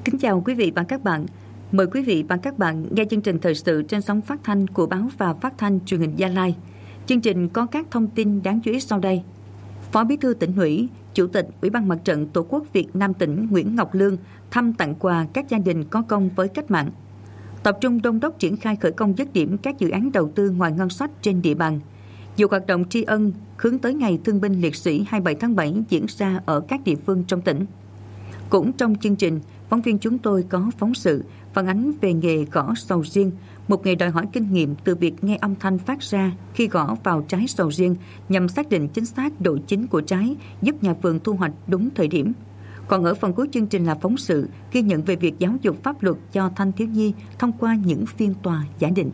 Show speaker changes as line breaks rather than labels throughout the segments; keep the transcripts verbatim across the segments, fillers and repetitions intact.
Kính chào quý vị và các bạn. Mời quý vị và các bạn nghe chương trình thời sự trên sóng phát thanh của Báo và Phát thanh Truyền hình Gia Lai. Chương trình có các thông tin đáng chú ý sau đây. Phó Bí thư Tỉnh ủy, Chủ tịch Ủy ban Mặt trận Tổ quốc Việt Nam tỉnh Nguyễn Ngọc Lương thăm tặng quà các gia đình có công với cách mạng. Tập trung đôn đốc triển khai khởi công dứt điểm các dự án đầu tư ngoài ngân sách trên địa bàn. Nhiều hoạt động tri ân hướng tới Ngày Thương binh Liệt sĩ hai mươi bảy tháng bảy diễn ra ở các địa phương trong tỉnh. Cũng trong chương trình, phóng viên chúng tôi có phóng sự phản ánh về nghề gõ sầu riêng, một nghề đòi hỏi kinh nghiệm từ việc nghe âm thanh phát ra khi gõ vào trái sầu riêng nhằm xác định chính xác độ chín của trái, giúp nhà vườn thu hoạch đúng thời điểm. Còn ở phần cuối chương trình là phóng sự ghi nhận về việc giáo dục pháp luật cho thanh thiếu nhi thông qua những phiên tòa giả định.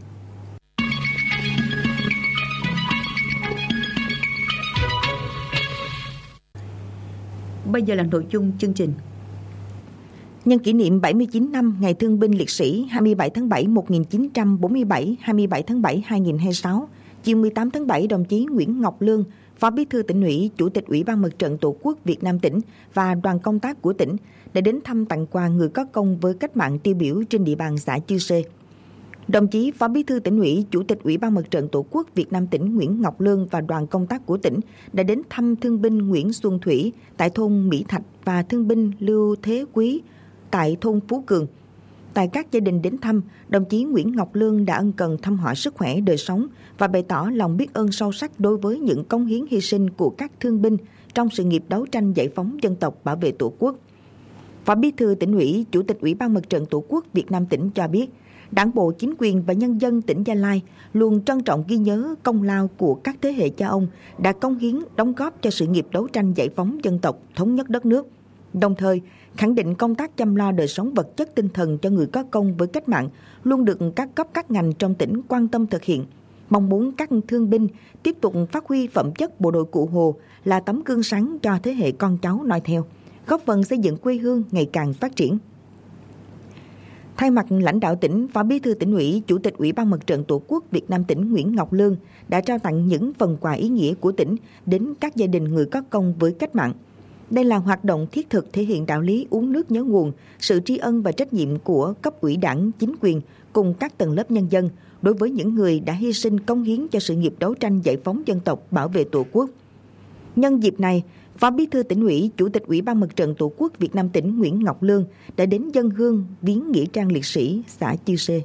Bây giờ là nội dung chương trình.
Nhân kỷ niệm bảy mươi chín năm Ngày Thương binh Liệt sĩ hai mươi bảy tháng bảy một nghìn chín trăm bốn mươi bảy, hai mươi bảy tháng bảy hai nghìn không trăm hai mươi sáu, chiều mười tám tháng bảy, đồng chí Nguyễn Ngọc Lương, Phó Bí thư Tỉnh ủy, Chủ tịch Ủy ban Mặt trận Tổ quốc Việt Nam tỉnh và đoàn công tác của tỉnh đã đến thăm tặng quà người có công với cách mạng tiêu biểu trên địa bàn xã Chư Sê. Đồng chí Phó Bí thư Tỉnh ủy, Chủ tịch Ủy ban Mặt trận Tổ quốc Việt Nam tỉnh Nguyễn Ngọc Lương và đoàn công tác của tỉnh đã đến thăm thương binh Nguyễn Xuân Thủy tại thôn Mỹ Thạch và thương binh Lưu Thế Quý tại thôn Phú Cường. Tại các gia đình đến thăm, đồng chí Nguyễn Ngọc Lương đã ân cần thăm hỏi sức khỏe, đời sống và bày tỏ lòng biết ơn sâu sắc đối với những cống hiến hy sinh của các thương binh trong sự nghiệp đấu tranh giải phóng dân tộc, bảo vệ Tổ quốc. Phó Bí thư Tỉnh ủy, Chủ tịch Ủy ban Mặt trận Tổ quốc Việt Nam tỉnh cho biết, Đảng bộ, chính quyền và nhân dân tỉnh Gia Lai luôn trân trọng ghi nhớ công lao của các thế hệ cha ông đã cống hiến, đóng góp cho sự nghiệp đấu tranh giải phóng dân tộc, thống nhất đất nước. Đồng thời, khẳng định công tác chăm lo đời sống vật chất tinh thần cho người có công với cách mạng luôn được các cấp các ngành trong tỉnh quan tâm thực hiện. Mong muốn các thương binh tiếp tục phát huy phẩm chất bộ đội Cụ Hồ là tấm gương sáng cho thế hệ con cháu noi theo, góp phần xây dựng quê hương ngày càng phát triển. Thay mặt lãnh đạo tỉnh, Phó Bí thư Tỉnh ủy, Chủ tịch Ủy ban Mặt trận Tổ quốc Việt Nam tỉnh Nguyễn Ngọc Lương đã trao tặng những phần quà ý nghĩa của tỉnh đến các gia đình người có công với cách mạng. Đây là hoạt động thiết thực thể hiện đạo lý uống nước nhớ nguồn, sự tri ân và trách nhiệm của cấp ủy Đảng, chính quyền cùng các tầng lớp nhân dân đối với những người đã hy sinh cống hiến cho sự nghiệp đấu tranh giải phóng dân tộc, bảo vệ Tổ quốc. Nhân dịp này, Phó Bí thư Tỉnh ủy, Chủ tịch Ủy ban Mặt trận Tổ quốc Việt Nam tỉnh Nguyễn Ngọc Lương đã đến dâng hương viếng nghĩa trang liệt sĩ xã Chư Sê.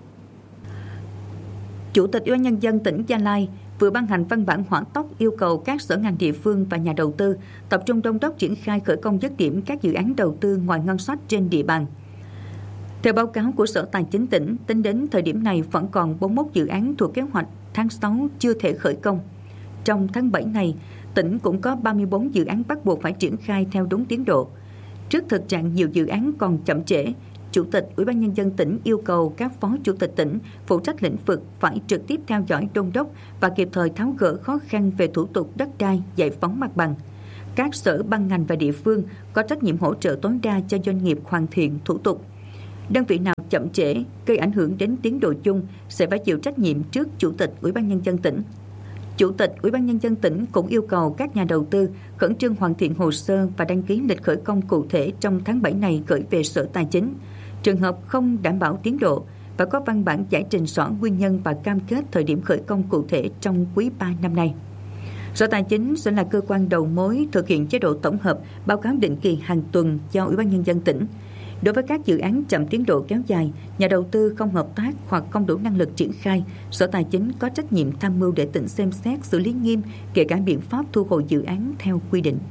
Chủ tịch Ủy ban Nhân dân tỉnh Gia Lai vừa ban hành văn bản hỏa tốc yêu cầu các sở ngành địa phương và nhà đầu tư tập trung đôn đốc triển khai khởi công dứt điểm các dự án đầu tư ngoài ngân sách trên địa bàn. Theo báo cáo của Sở Tài chính tỉnh, tính đến thời điểm này vẫn còn bốn mươi mốt dự án thuộc kế hoạch tháng sáu chưa thể khởi công. Trong tháng bảy này, tỉnh cũng có ba mươi tư dự án bắt buộc phải triển khai theo đúng tiến độ. Trước thực trạng nhiều dự án còn chậm trễ, Chủ tịch Ủy ban Nhân dân tỉnh yêu cầu các phó chủ tịch tỉnh phụ trách lĩnh vực phải trực tiếp theo dõi đôn đốc và kịp thời tháo gỡ khó khăn về thủ tục đất đai, giải phóng mặt bằng. Các sở ban ngành và địa phương có trách nhiệm hỗ trợ tối đa cho doanh nghiệp hoàn thiện thủ tục. Đơn vị nào chậm trễ, gây ảnh hưởng đến tiến độ chung sẽ phải chịu trách nhiệm trước Chủ tịch Ủy ban Nhân dân tỉnh. Chủ tịch Ủy ban Nhân dân tỉnh cũng yêu cầu các nhà đầu tư khẩn trương hoàn thiện hồ sơ và đăng ký lịch khởi công cụ thể trong tháng bảy này gửi về Sở Tài chính. Trường hợp không đảm bảo tiến độ và có văn bản giải trình rõ nguyên nhân và cam kết thời điểm khởi công cụ thể trong quý ba năm nay. Sở Tài chính sẽ là cơ quan đầu mối thực hiện chế độ tổng hợp, báo cáo định kỳ hàng tuần cho Ủy ban Nhân dân tỉnh. Đối với các dự án chậm tiến độ kéo dài, nhà đầu tư không hợp tác hoặc không đủ năng lực triển khai, Sở Tài chính có trách nhiệm tham mưu để tỉnh xem xét xử lý nghiêm, kể cả biện pháp thu hồi dự án theo quy định.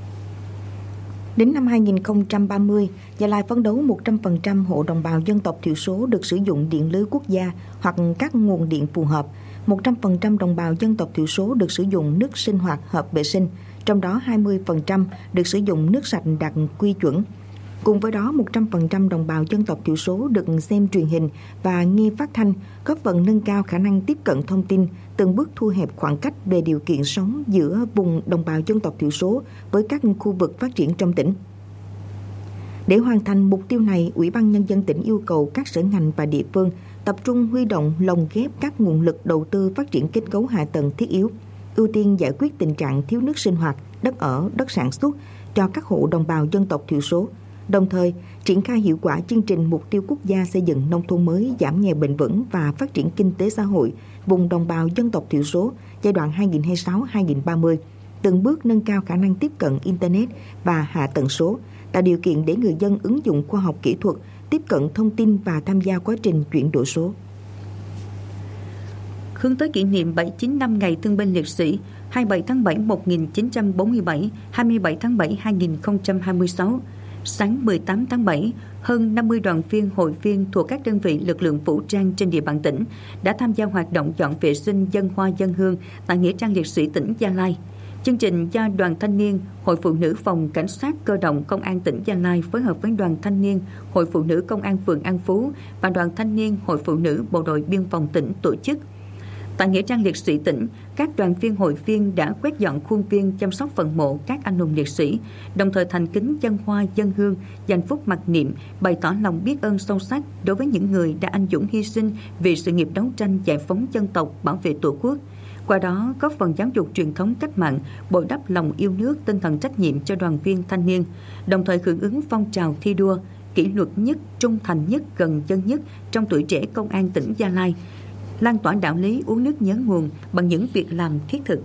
Đến năm hai nghìn không trăm ba mươi, Gia Lai phấn đấu một trăm phần trăm hộ đồng bào dân tộc thiểu số được sử dụng điện lưới quốc gia hoặc các nguồn điện phù hợp, một trăm phần trăm đồng bào dân tộc thiểu số được sử dụng nước sinh hoạt hợp vệ sinh, trong đó hai mươi phần trăm được sử dụng nước sạch đạt quy chuẩn. Cùng với đó, một trăm phần trăm đồng bào dân tộc thiểu số được xem truyền hình và nghe phát thanh, góp phần nâng cao khả năng tiếp cận thông tin, từng bước thu hẹp khoảng cách về điều kiện sống giữa vùng đồng bào dân tộc thiểu số với các khu vực phát triển trong tỉnh. Để hoàn thành mục tiêu này, Ủy ban Nhân dân tỉnh yêu cầu các sở ngành và địa phương tập trung huy động lồng ghép các nguồn lực đầu tư phát triển kết cấu hạ tầng thiết yếu, ưu tiên giải quyết tình trạng thiếu nước sinh hoạt, đất ở, đất sản xuất cho các hộ đồng bào dân tộc thiểu số, đồng thời triển khai hiệu quả chương trình mục tiêu quốc gia xây dựng nông thôn mới, giảm nghèo bền vững và phát triển kinh tế xã hội vùng đồng bào dân tộc thiểu số giai đoạn hai nghìn không trăm hai mươi sáu đến hai nghìn không trăm ba mươi, từng bước nâng cao khả năng tiếp cận Internet và hạ tầng số, tạo điều kiện để người dân ứng dụng khoa học kỹ thuật, tiếp cận thông tin và tham gia quá trình chuyển đổi số.
Hướng tới kỷ niệm bảy mươi chín năm Ngày Thương binh Liệt sĩ hai mươi bảy tháng bảy một nghìn chín trăm bốn mươi bảy, hai mươi bảy tháng bảy hai nghìn không trăm hai mươi sáu, sáng mười tám tháng bảy, hơn năm mươi đoàn viên hội viên thuộc các đơn vị lực lượng vũ trang trên địa bàn tỉnh đã tham gia hoạt động dọn vệ sinh dâng hoa dâng hương tại Nghĩa trang Liệt sĩ tỉnh Gia Lai. Chương trình do Đoàn Thanh niên, Hội Phụ nữ Phòng Cảnh sát Cơ động Công an tỉnh Gia Lai phối hợp với Đoàn Thanh niên, Hội Phụ nữ Công an phường An Phú và Đoàn Thanh niên, Hội Phụ nữ Bộ đội Biên phòng tỉnh tổ chức. Tại Nghĩa trang Liệt sĩ tỉnh, các đoàn viên hội viên đã quét dọn khuôn viên chăm sóc phần mộ các anh hùng liệt sĩ, đồng thời thành kính dâng hoa dâng hương, dành phút mặc niệm, bày tỏ lòng biết ơn sâu sắc đối với những người đã anh dũng hy sinh vì sự nghiệp đấu tranh giải phóng dân tộc, bảo vệ Tổ quốc. Qua đó, góp phần giáo dục truyền thống cách mạng, bồi đắp lòng yêu nước, tinh thần trách nhiệm cho đoàn viên thanh niên, đồng thời hưởng ứng phong trào thi đua, kỷ luật nhất, trung thành nhất, gần dân nhất trong tuổi trẻ công an tỉnh Gia Lai, lan tỏa đạo lý uống nước nhớ nguồn bằng những việc làm thiết thực.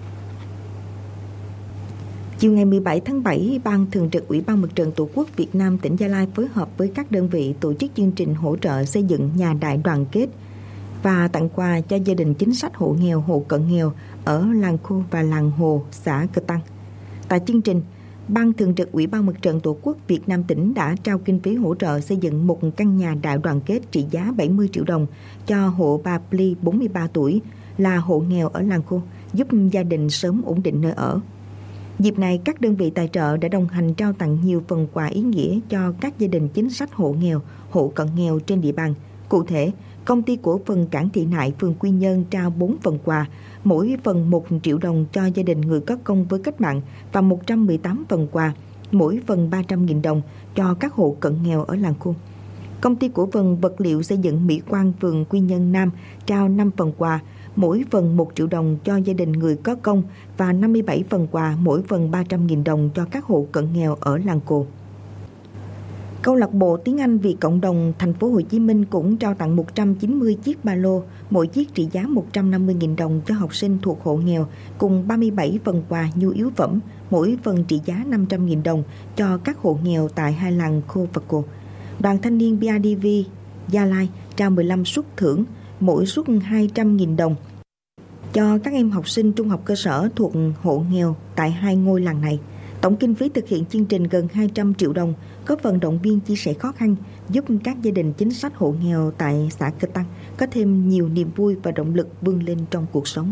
Chiều ngày mười bảy tháng bảy, Ban Thường trực Ủy ban Mặt trận Tổ quốc Việt Nam tỉnh Gia Lai phối hợp với các đơn vị tổ chức chương trình hỗ trợ xây dựng nhà đại đoàn kết và tặng quà cho gia đình chính sách hộ nghèo, hộ cận nghèo ở làng Khô và làng Hồ, xã Cơ Tăng. Tại chương trình, Ban Thường trực Ủy ban Mặt trận Tổ quốc Việt Nam tỉnh đã trao kinh phí hỗ trợ xây dựng một căn nhà đại đoàn kết trị giá bảy mươi triệu đồng cho hộ bà Pli, bốn mươi ba tuổi, là hộ nghèo ở làng Khô, giúp gia đình sớm ổn định nơi ở. Dịp này, các đơn vị tài trợ đã đồng hành trao tặng nhiều phần quà ý nghĩa cho các gia đình chính sách hộ nghèo, hộ cận nghèo trên địa bàn. Cụ thể, Công ty cổ phần Cảng Thị Nại, phường Quy Nhơn trao bốn phần quà, mỗi phần một triệu đồng cho gia đình người có công với cách mạng và một trăm mười tám phần quà, mỗi phần ba trăm nghìn đồng cho các hộ cận nghèo ở làng Khô. Công ty cổ phần vật liệu xây dựng Mỹ Quan, phường Quy Nhơn Nam trao năm phần quà, mỗi phần một triệu đồng cho gia đình người có công và năm mươi bảy phần quà, mỗi phần ba trăm nghìn đồng cho các hộ cận nghèo ở làng Cồ. Câu lạc bộ tiếng Anh vì cộng đồng thành phố Hồ Chí Minh cũng trao tặng một trăm chín mươi chiếc ba lô, mỗi chiếc trị giá một trăm năm mươi nghìn đồng cho học sinh thuộc hộ nghèo, cùng ba mươi bảy phần quà nhu yếu phẩm, mỗi phần trị giá năm trăm nghìn đồng cho các hộ nghèo tại hai làng Khô và Cồ. Đoàn Thanh niên bê i đê vê Gia Lai trao mười lăm suất thưởng, mỗi suất hai trăm nghìn đồng cho các em học sinh trung học cơ sở thuộc hộ nghèo tại hai ngôi làng này. Tổng kinh phí thực hiện chương trình gần hai trăm triệu đồng, góp phần động viên chia sẻ khó khăn, giúp các gia đình chính sách hộ nghèo tại xã Cơ Tăng có thêm nhiều niềm vui và động lực vươn lên trong cuộc sống.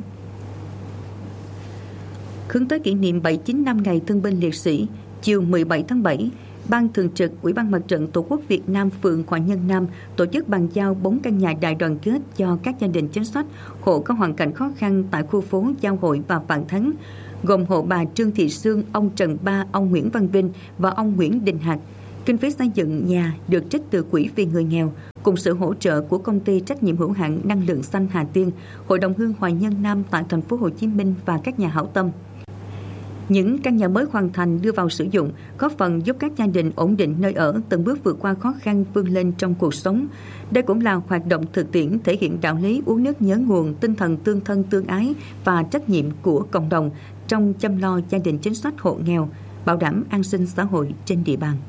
Hướng tới kỷ niệm bảy mươi chín năm Ngày Thương binh Liệt sĩ, chiều mười bảy tháng bảy, Ban Thường trực Ủy ban Mặt trận Tổ quốc Việt Nam phường Hòa Nhân Nam tổ chức bàn giao bốn căn nhà đại đoàn kết cho các gia đình chính sách, hộ có hoàn cảnh khó khăn tại khu phố Giao Hội và Vạn Thắng, gồm hộ bà Trương Thị Sương, ông Trần Ba, ông Nguyễn Văn Vinh và ông Nguyễn Đình Hạc. Kinh phí xây dựng nhà được trích từ Quỹ vì người nghèo, cùng sự hỗ trợ của Công ty trách nhiệm hữu hạn Năng lượng xanh Hà Tiên, Hội đồng hương Hòa Nhân Nam tại thành phố Hồ Chí Minh và các nhà hảo tâm. Những căn nhà mới hoàn thành đưa vào sử dụng, góp phần giúp các gia đình ổn định nơi ở, từng bước vượt qua khó khăn, vươn lên trong cuộc sống. Đây cũng là hoạt động thực tiễn thể hiện đạo lý uống nước nhớ nguồn, tinh thần tương thân tương ái và trách nhiệm của cộng đồng trong chăm lo gia đình chính sách hộ nghèo, bảo đảm an sinh xã hội trên địa bàn.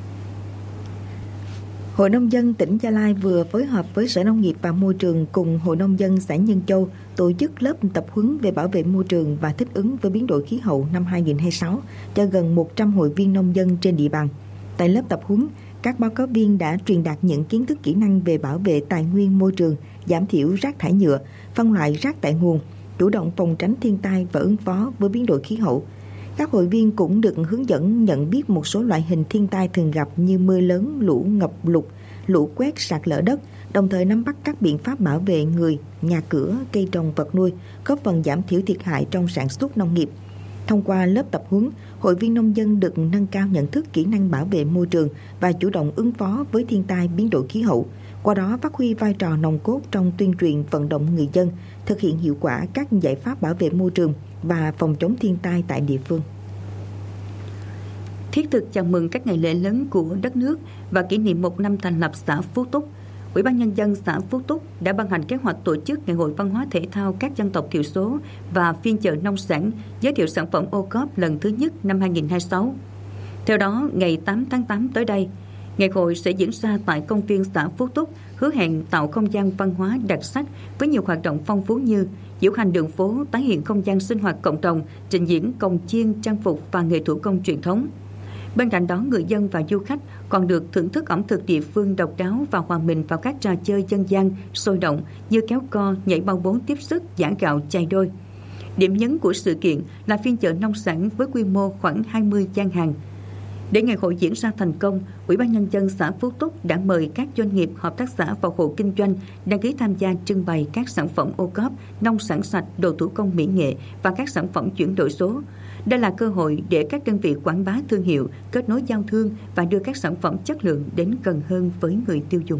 Hội Nông dân tỉnh Gia Lai vừa phối hợp với Sở Nông nghiệp và Môi trường cùng Hội Nông dân xã Nhân Châu tổ chức lớp tập huấn về bảo vệ môi trường và thích ứng với biến đổi khí hậu năm hai nghìn không trăm hai mươi sáu cho gần một trăm hội viên nông dân trên địa bàn. Tại lớp tập huấn, các báo cáo viên đã truyền đạt những kiến thức kỹ năng về bảo vệ tài nguyên môi trường, giảm thiểu rác thải nhựa, phân loại rác tại nguồn, chủ động phòng tránh thiên tai và ứng phó với biến đổi khí hậu. Các hội viên cũng được hướng dẫn nhận biết một số loại hình thiên tai thường gặp như mưa lớn, lũ ngập lụt, lũ quét, sạt lở đất, đồng thời nắm bắt các biện pháp bảo vệ người, nhà cửa, cây trồng, vật nuôi, góp phần giảm thiểu thiệt hại trong sản xuất nông nghiệp. Thông qua lớp tập huấn, hội viên nông dân được nâng cao nhận thức kỹ năng bảo vệ môi trường và chủ động ứng phó với thiên tai biến đổi khí hậu, qua đó phát huy vai trò nòng cốt trong tuyên truyền vận động người dân thực hiện hiệu quả các giải pháp bảo vệ môi trường và phòng chống thiên tai tại địa phương.
Thiết thực chào mừng các ngày lễ lớn của đất nước và kỷ niệm một năm thành lập xã Phú Túc, Ủy ban Nhân dân xã Phú Túc đã ban hành kế hoạch tổ chức Ngày hội Văn hóa Thể thao các dân tộc thiểu số và phiên chợ nông sản giới thiệu sản phẩm ô cốp lần thứ nhất năm hai nghìn không trăm hai mươi sáu. Theo đó, ngày tám tháng tám tới đây, ngày hội sẽ diễn ra tại công viên xã Phú Túc, hứa hẹn tạo không gian văn hóa đặc sắc với nhiều hoạt động phong phú như diễu hành đường phố, tái hiện không gian sinh hoạt cộng đồng, trình diễn cồng chiêng, trang phục và nghề thủ công truyền thống. Bên cạnh đó, người dân và du khách còn được thưởng thức ẩm thực địa phương độc đáo và hòa mình vào các trò chơi dân gian sôi động như kéo co, nhảy bao bố tiếp sức, giã gạo, chài đôi. Điểm nhấn của sự kiện là phiên chợ nông sản với quy mô khoảng hai mươi gian hàng. Để ngày hội diễn ra thành công, Ủy ban Nhân dân xã Phú Túc đã mời các doanh nghiệp, hợp tác xã và hộ kinh doanh đăng ký tham gia trưng bày các sản phẩm ô cốp, nông sản sạch, đồ thủ công mỹ nghệ và các sản phẩm chuyển đổi số. Đây là cơ hội để các đơn vị quảng bá thương hiệu, kết nối giao thương và đưa các sản phẩm chất lượng đến gần hơn với người tiêu dùng.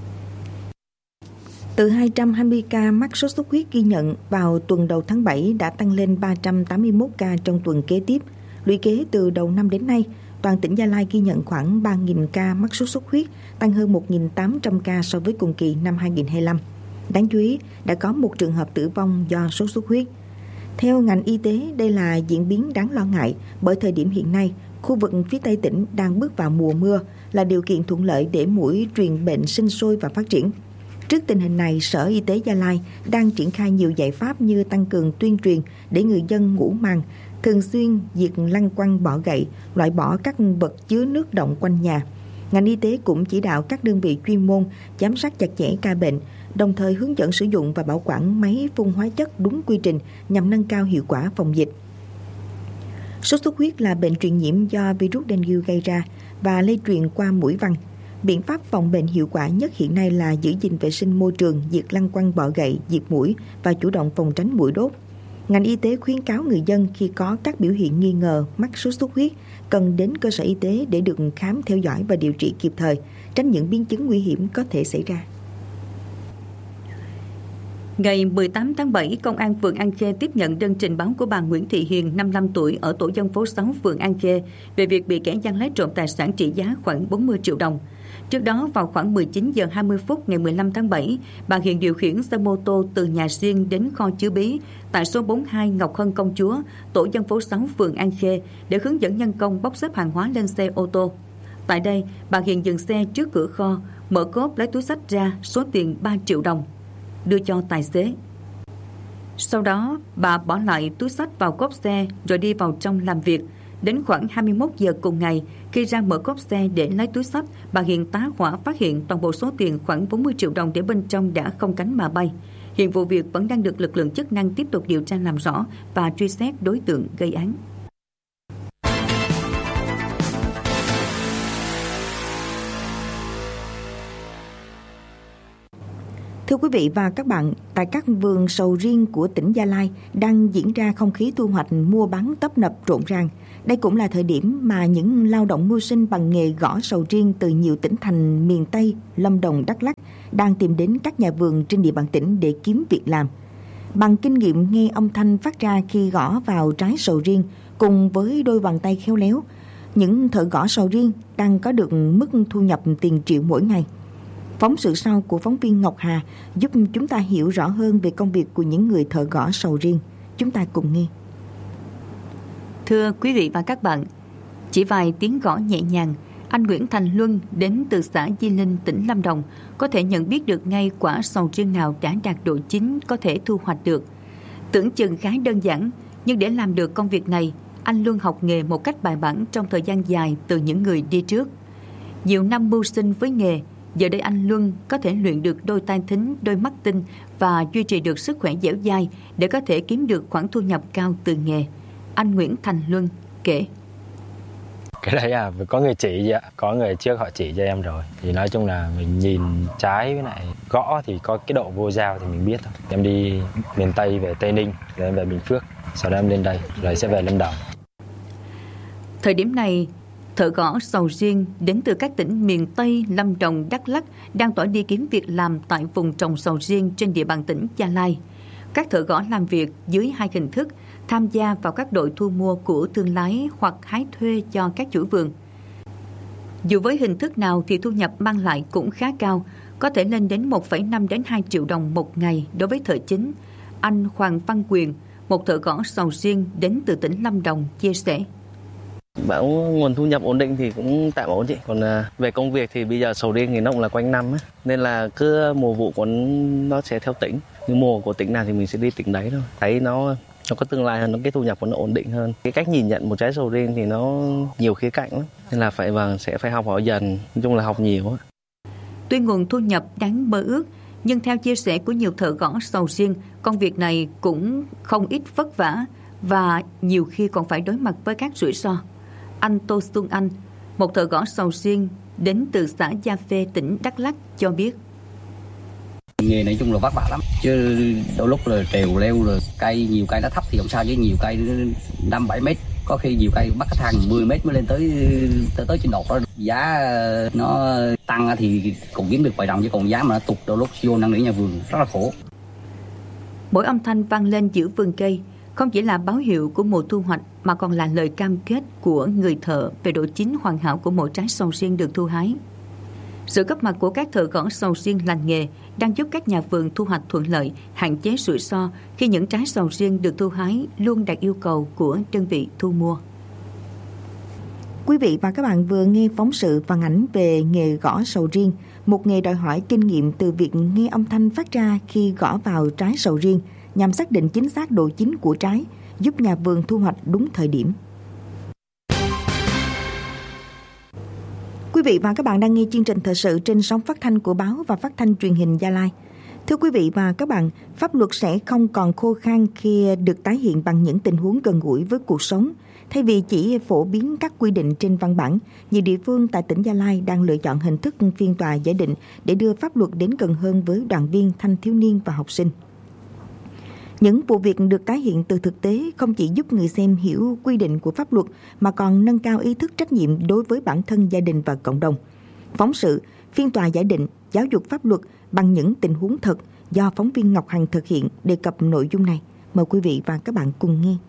Từ hai trăm hai mươi ca mắc sốt xuất huyết ghi nhận vào tuần đầu tháng bảy đã tăng lên ba trăm tám mươi mốt ca trong tuần kế tiếp. Lũy kế từ đầu năm đến nay, toàn tỉnh Gia Lai ghi nhận khoảng ba nghìn ca mắc sốt xuất huyết, tăng hơn một nghìn tám trăm ca so với cùng kỳ năm hai nghìn không trăm hai mươi lăm. Đáng chú ý, đã có một trường hợp tử vong do sốt xuất huyết. Theo ngành y tế, đây là diễn biến đáng lo ngại bởi thời điểm hiện nay, khu vực phía Tây tỉnh đang bước vào mùa mưa, là điều kiện thuận lợi để muỗi truyền bệnh sinh sôi và phát triển. Trước tình hình này, Sở Y tế Gia Lai đang triển khai nhiều giải pháp như tăng cường tuyên truyền để người dân ngủ màn, thường xuyên diệt lăng quăng bọ gậy, loại bỏ các vật chứa nước đọng quanh nhà. Ngành y tế cũng chỉ đạo các đơn vị chuyên môn giám sát chặt chẽ ca bệnh, đồng thời hướng dẫn sử dụng và bảo quản máy phun hóa chất đúng quy trình nhằm nâng cao hiệu quả phòng dịch. Sốt xuất huyết là bệnh truyền nhiễm do virus dengue gây ra và lây truyền qua muỗi vằn. Biện pháp phòng bệnh hiệu quả nhất hiện nay là giữ gìn vệ sinh môi trường, diệt lăng quăng bọ gậy, diệt muỗi và chủ động phòng tránh muỗi đốt. Ngành y tế khuyến cáo người dân khi có các biểu hiện nghi ngờ mắc sốt xuất huyết cần đến cơ sở y tế để được khám, theo dõi và điều trị kịp thời, tránh những biến chứng nguy hiểm có thể xảy ra.
Ngày mười tám tháng bảy, Công an phường An Khê tiếp nhận đơn trình báo của bà Nguyễn Thị Hiền, năm mươi lăm tuổi, ở tổ dân phố sáu, phường An Khê, về việc bị kẻ gian lấy trộm tài sản trị giá khoảng bốn mươi triệu đồng. Trước đó, vào khoảng mười chín giờ hai mươi phút ngày mười lăm tháng bảy, bà Hiền điều khiển xe mô tô từ nhà riêng đến kho chứa bí tại số bốn mươi hai Ngọc Hân Công Chúa, tổ dân phố sáu, phường An Khê để hướng dẫn nhân công bốc xếp hàng hóa lên xe ô tô. Tại đây, bà Hiền dừng xe trước cửa kho, mở cốp lấy túi xách ra số tiền ba triệu đồng, đưa cho tài xế. Sau đó, bà bỏ lại túi xách vào cốp xe rồi đi vào trong làm việc. Đến khoảng hai mươi mốt giờ cùng ngày, khi ra mở cốp xe để lấy túi xách, bà Hiền tá hỏa phát hiện toàn bộ số tiền khoảng bốn mươi triệu đồng để bên trong đã không cánh mà bay. Hiện vụ việc vẫn đang được lực lượng chức năng tiếp tục điều tra làm rõ và truy xét đối tượng gây án.
Thưa quý vị và các bạn, tại các vườn sầu riêng của tỉnh Gia Lai đang diễn ra không khí thu hoạch mua bán tấp nập rộn ràng. Đây cũng là thời điểm mà những lao động mưu sinh bằng nghề gõ sầu riêng từ nhiều tỉnh thành miền Tây, Lâm Đồng, Đắk Lắk đang tìm đến các nhà vườn trên địa bàn tỉnh để kiếm việc làm. Bằng kinh nghiệm nghe âm thanh phát ra khi gõ vào trái sầu riêng cùng với đôi bàn tay khéo léo, những thợ gõ sầu riêng đang có được mức thu nhập tiền triệu mỗi ngày. Phóng sự sau của phóng viên Ngọc Hà giúp chúng ta hiểu rõ hơn về công việc của những người thợ gõ sầu riêng. Chúng ta cùng nghe.
Thưa quý vị và các bạn, chỉ vài tiếng gõ nhẹ nhàng, anh Nguyễn Thành Luân đến từ xã Di Linh, tỉnh Lâm Đồng có thể nhận biết được ngay quả sầu riêng nào đã đạt độ chín có thể thu hoạch được. Tưởng chừng khá đơn giản, nhưng để làm được công việc này, anh Luân học nghề một cách bài bản trong thời gian dài từ những người đi trước. Nhiều năm mưu sinh với nghề, giờ đây anh Luân có thể luyện được đôi tai thính, đôi mắt tinh và duy trì được sức khỏe dẻo dai để có thể kiếm được khoản thu nhập cao từ nghề. Anh Nguyễn Thành Luân kể.
Cái đấy à, có người chỉ vậy, có người trước họ chỉ cho em rồi. Thì nói chung là mình nhìn trái với lại gõ thì có cái độ vô dao thì mình biết thôi. Em đi miền Tây về Tây Ninh, rồi em về Bình Phước, sau đó em lên đây, rồi sẽ về Lâm Đồng.
Thời điểm này, thợ gõ sầu riêng đến từ các tỉnh miền Tây, Lâm Đồng, Đắk Lắk đang tỏa đi kiếm việc làm tại vùng trồng sầu riêng trên địa bàn tỉnh Gia Lai. Các thợ gõ làm việc dưới hai hình thức, tham gia vào các đội thu mua của thương lái hoặc hái thuê cho các chủ vườn. Dù với hình thức nào thì thu nhập mang lại cũng khá cao, có thể lên đến một phẩy năm đến hai triệu đồng một ngày đối với thợ chính. Anh Hoàng Văn Quyền, một thợ gõ sầu riêng đến từ tỉnh Lâm Đồng, chia sẻ.
Bảo nguồn thu nhập ổn định thì cũng tạm ổn chị. Còn về công việc thì bây giờ sầu riêng thì nó cũng là quanh năm á, nên là cứ mùa vụ của nó sẽ theo tỉnh. Như mùa của tỉnh nào thì mình sẽ đi tỉnh đấy thôi. Thấy nó nó có tương lai hơn, nó cái thu nhập của nó ổn định hơn. Cái cách nhìn nhận một trái sầu riêng thì nó nhiều khía cạnh lắm, nên là phải vâng sẽ phải học hỏi dần, nói chung là học nhiều á.
Tuy nguồn thu nhập đáng mơ ước, nhưng theo chia sẻ của nhiều thợ gõ sầu riêng, công việc này cũng không ít vất vả và nhiều khi còn phải đối mặt với các rủi ro. Anh Tô Xuân Anh, một thợ gõ sầu riêng đến từ xã Gia Phê, tỉnh Đắk Lắk cho biết.
Nghề nói chung là vất vả lắm, chứ đôi lúc là trèo leo rồi cây nhiều cây nó thấp thì không sao, chứ nhiều cây năm bảy mét, có khi nhiều cây bắt khách hàng mười mét mới lên tới tới tới trên đột đó. Giá nó tăng thì cũng kiếm được vài đồng, chứ còn giá mà nó tụt đôi lúc vô năn nỉ nhà vườn rất là khổ.
Mỗi âm thanh vang lên giữa vườn cây không chỉ là báo hiệu của mùa thu hoạch mà còn là lời cam kết của người thợ về độ chín hoàn hảo của mỗi trái sầu riêng được thu hái. Sự góp mặt của các thợ gõ sầu riêng lành nghề đang giúp các nhà vườn thu hoạch thuận lợi, hạn chế rủi ro khi những trái sầu riêng được thu hái luôn đạt yêu cầu của đơn vị thu mua.
Quý vị và các bạn vừa nghe phóng sự phản ánh về nghề gõ sầu riêng, một nghề đòi hỏi kinh nghiệm từ việc nghe âm thanh phát ra khi gõ vào trái sầu riêng nhằm xác định chính xác độ chín của trái, giúp nhà vườn thu hoạch đúng thời điểm. Quý vị và các bạn đang nghe chương trình thời sự trên sóng phát thanh của báo và phát thanh truyền hình Gia Lai. Thưa quý vị và các bạn, pháp luật sẽ không còn khô khan khi được tái hiện bằng những tình huống gần gũi với cuộc sống. Thay vì chỉ phổ biến các quy định trên văn bản, nhiều địa phương tại tỉnh Gia Lai đang lựa chọn hình thức phiên tòa giải định để đưa pháp luật đến gần hơn với đoàn viên, thanh thiếu niên và học sinh. Những vụ việc được tái hiện từ thực tế không chỉ giúp người xem hiểu quy định của pháp luật mà còn nâng cao ý thức trách nhiệm đối với bản thân, gia đình và cộng đồng. Phóng sự Phiên tòa giải định, giáo dục pháp luật bằng những tình huống thật do phóng viên Ngọc Hằng thực hiện đề cập nội dung này. Mời quý vị và các bạn cùng nghe.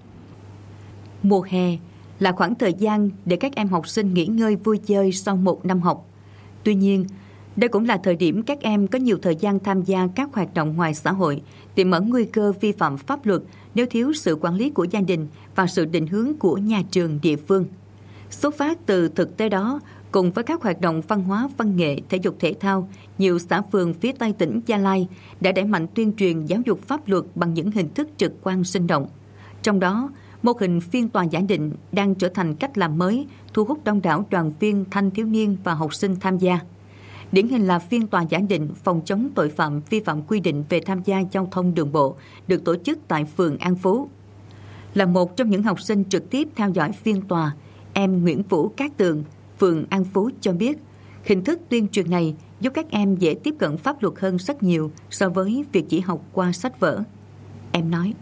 Mùa hè là khoảng thời gian để các em học sinh nghỉ ngơi vui chơi sau một năm học. Tuy nhiên, đây cũng là thời điểm các em có nhiều thời gian tham gia các hoạt động ngoài xã hội, tiềm ẩn nguy cơ vi phạm pháp luật nếu thiếu sự quản lý của gia đình và sự định hướng của nhà trường địa phương. Xuất phát từ thực tế đó, cùng với các hoạt động văn hóa, văn nghệ, thể dục thể thao, nhiều xã phường phía Tây tỉnh Gia Lai đã đẩy mạnh tuyên truyền giáo dục pháp luật bằng những hình thức trực quan sinh động. Trong đó, mô hình phiên tòa giải định đang trở thành cách làm mới, thu hút đông đảo đoàn viên, thanh thiếu niên và học sinh tham gia. Điển hình là phiên tòa giải định phòng chống tội phạm vi phạm quy định về tham gia giao thông đường bộ được tổ chức tại phường An Phú. Là một trong những học sinh trực tiếp theo dõi phiên tòa, em Nguyễn Vũ Cát Tường, phường An Phú cho biết, hình thức tuyên truyền này giúp các em dễ tiếp cận pháp luật hơn rất nhiều so với việc chỉ học qua sách vở. Em nói: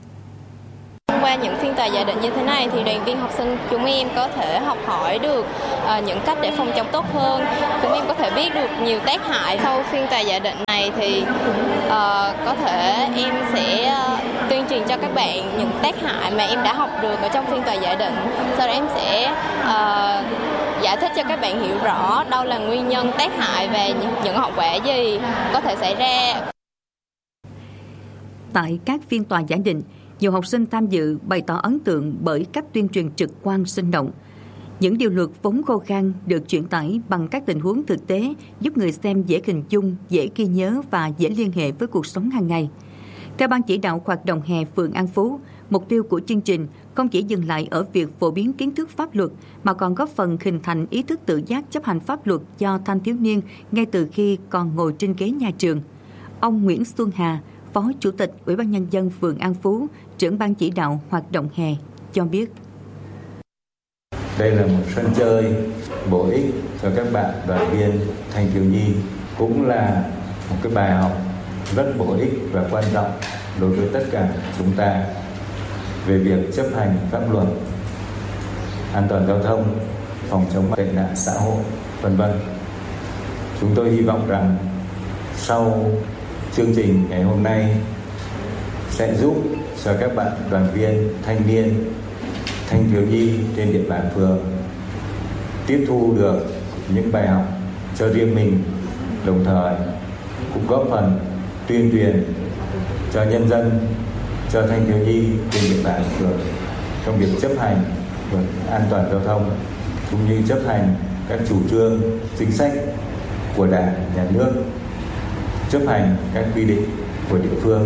Qua những phiên tòa giải định như thế này thì đoàn viên học sinh chúng em có thể học hỏi được uh, những cách để phòng chống tốt hơn. Chúng em có thể biết được nhiều tác hại. Sau phiên tòa giải định này thì uh, có thể em sẽ uh, tuyên truyền cho các bạn những tác hại mà em đã học được ở trong phiên tòa giải định. Sau đó em sẽ uh, giải thích cho các bạn hiểu rõ đâu là nguyên nhân tác hại và những, những hậu quả gì có thể xảy ra.
Tại các phiên tòa giải định, nhiều học sinh tham dự bày tỏ ấn tượng bởi cách tuyên truyền trực quan sinh động. Những điều luật vốn khô khan được truyền tải bằng các tình huống thực tế giúp người xem dễ hình dung, dễ ghi nhớ và dễ liên hệ với cuộc sống hàng ngày. Theo Ban chỉ đạo hoạt động hè phường An Phú, mục tiêu của chương trình không chỉ dừng lại ở việc phổ biến kiến thức pháp luật mà còn góp phần hình thành ý thức tự giác chấp hành pháp luật cho thanh thiếu niên ngay từ khi còn ngồi trên ghế nhà trường. Ông Nguyễn Xuân Hà, Phó Chủ tịch Ủy ban Nhân dân phường An Phú, trưởng ban chỉ đạo hoạt động hè, cho biết.
Đây là một sân chơi bổ ích cho các bạn đoàn viên thanh thiếu nhi, cũng là một cái bài học rất bổ ích và quan trọng đối với tất cả chúng ta về việc chấp hành pháp luật, an toàn giao thông, phòng chống tệ nạn xã hội, vân vân. Chúng tôi hy vọng rằng sau chương trình ngày hôm nay sẽ giúp cho các bạn đoàn viên, thanh niên, thanh thiếu nhi trên địa bàn phường tiếp thu được những bài học cho riêng mình, đồng thời cũng góp phần tuyên truyền cho nhân dân, cho thanh thiếu nhi trên địa bàn phường trong việc chấp hành luật an toàn giao thông cũng như chấp hành các chủ trương, chính sách của Đảng, Nhà nước, chấp hành các quy định của địa phương.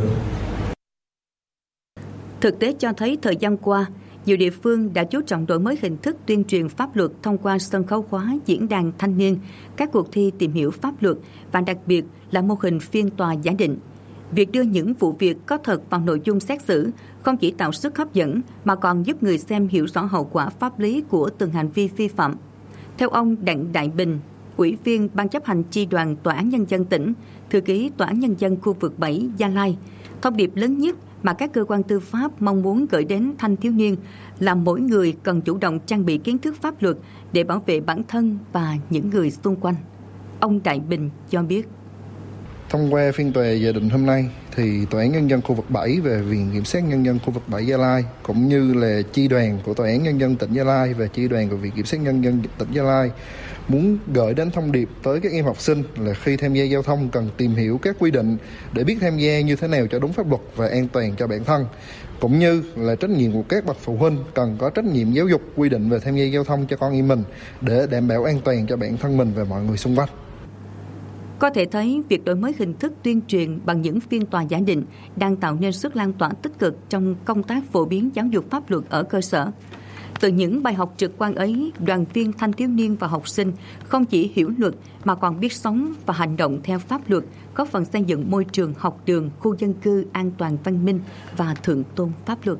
Thực tế cho thấy thời gian qua, nhiều địa phương đã chú trọng đổi mới hình thức tuyên truyền pháp luật thông qua sân khấu hóa, diễn đàn thanh niên, các cuộc thi tìm hiểu pháp luật và đặc biệt là mô hình phiên tòa giả định. Việc đưa những vụ việc có thật vào nội dung xét xử không chỉ tạo sức hấp dẫn mà còn giúp người xem hiểu rõ hậu quả pháp lý của từng hành vi vi phạm. Theo ông Đặng Đại Bình, Ủy viên Ban chấp hành chi đoàn Tòa án Nhân dân tỉnh, Thư ký Tòa án Nhân dân khu vực bảy Gia Lai, thông điệp lớn nhất mà các cơ quan tư pháp mong muốn gửi đến thanh thiếu niên là mỗi người cần chủ động trang bị kiến thức pháp luật để bảo vệ bản thân và những người xung quanh. Ông Đại Bình cho biết.
Thông qua phiên tòa giả định hôm nay, thì Tòa án Nhân dân khu vực bảy về Viện Kiểm sát Nhân dân khu vực bảy Gia Lai, cũng như là chi đoàn của Tòa án Nhân dân tỉnh Gia Lai và chi đoàn của Viện Kiểm sát Nhân dân tỉnh Gia Lai muốn gửi đến thông điệp tới các em học sinh là khi tham gia giao thông cần tìm hiểu các quy định để biết tham gia như thế nào cho đúng pháp luật và an toàn cho bản thân, cũng như là trách nhiệm của các bậc phụ huynh cần có trách nhiệm giáo dục quy định về tham gia giao thông cho con em mình để đảm bảo an toàn cho bản thân mình và mọi người xung quanh.
Có thể thấy, việc đổi mới hình thức tuyên truyền bằng những phiên tòa giả định đang tạo nên sức lan tỏa tích cực trong công tác phổ biến giáo dục pháp luật ở cơ sở. Từ những bài học trực quan ấy, đoàn viên thanh thiếu niên và học sinh không chỉ hiểu luật mà còn biết sống và hành động theo pháp luật, góp phần xây dựng môi trường học đường, khu dân cư an toàn, văn minh và thượng tôn pháp luật.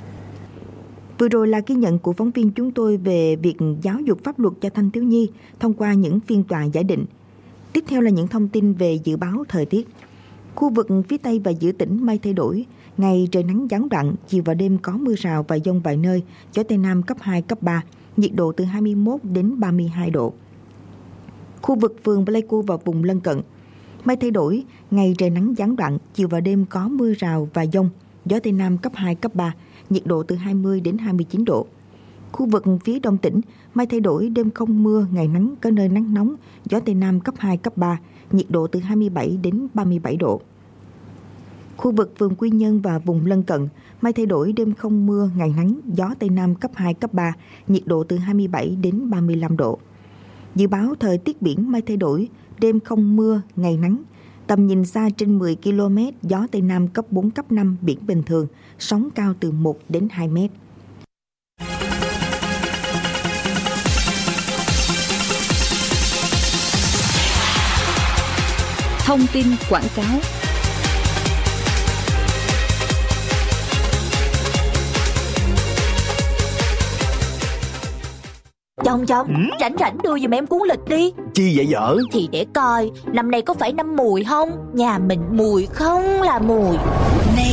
Vừa rồi là ghi nhận của phóng viên chúng tôi về việc giáo dục pháp luật cho thanh thiếu nhi thông qua những phiên tòa giả định. Tiếp theo là những thông tin về dự báo thời tiết. Khu vực phía Tây và giữa tỉnh mây thay đổi, ngày trời nắng gián đoạn, chiều và đêm có mưa rào và dông vài nơi, gió Tây Nam cấp hai, cấp ba, nhiệt độ từ hai mươi mốt đến ba mươi hai độ. Khu vực phường Pleiku và vùng lân cận, mây thay đổi, ngày trời nắng gián đoạn, chiều và đêm có mưa rào và dông, gió Tây Nam cấp hai, cấp ba, nhiệt độ từ hai mươi đến hai mươi chín độ. Khu vực phía Đông tỉnh, mây thay đổi, đêm không mưa, ngày nắng, có nơi nắng nóng, gió Tây Nam cấp hai, cấp ba, nhiệt độ từ hai mươi bảy đến ba mươi bảy độ. Khu vực phường Quy Nhơn và vùng lân cận, mây thay đổi, đêm không mưa, ngày nắng, gió Tây Nam cấp hai, cấp ba, nhiệt độ từ hai mươi bảy đến ba mươi lăm độ. Dự báo thời tiết biển mây thay đổi, đêm không mưa, ngày nắng, tầm nhìn xa trên mười ki lô mét, gió Tây Nam cấp bốn, cấp năm, biển bình thường, sóng cao từ một đến hai mét.
Thông tin quảng cáo.
Chồng chồng, ừ? rảnh rảnh đưa giùm em cuốn lịch đi.
Chi vậy vợ?
Thì để coi năm nay có phải năm mùi không. Nhà mình mùi không là mùi.
Này